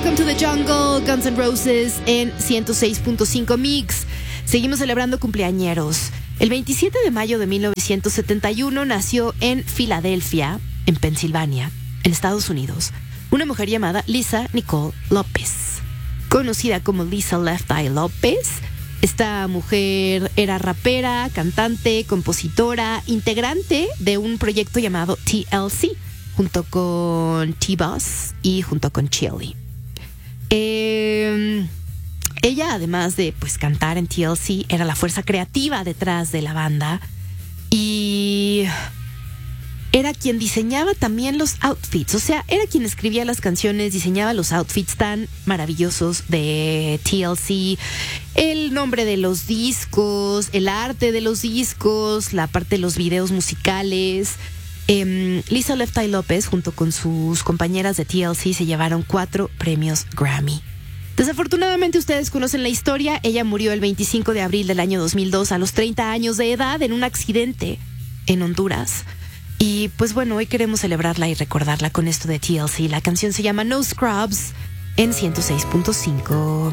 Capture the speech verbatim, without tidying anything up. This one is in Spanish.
Welcome to the Jungle, Guns N' Roses en ciento seis punto cinco Mix. Seguimos celebrando cumpleañeros. El veintisiete de mayo de mil novecientos setenta y uno nació en Filadelfia, en Pensilvania, en Estados Unidos, una mujer llamada Lisa Nicole Lopez, conocida como Lisa Left Eye Lopez. Esta mujer era rapera, cantante, compositora, integrante de un proyecto llamado T L C, junto con T-Boz y junto con Chili. Eh, ella, además de pues cantar en T L C, era la fuerza creativa detrás de la banda y era quien diseñaba también los outfits. O sea, era quien escribía las canciones, diseñaba los outfits tan maravillosos de T L C, el nombre de los discos, el arte de los discos, la parte de los videos musicales. Eh, Lisa Left Eye Lopez, junto con sus compañeras de T L C, se llevaron cuatro premios Grammy. Desafortunadamente, ustedes conocen la historia. Ella murió el veinticinco de abril del año dos mil dos a los treinta años de edad en un accidente en Honduras. Y pues bueno, hoy queremos celebrarla y recordarla con esto de T L C. La canción se llama No Scrubs en ciento seis punto cinco.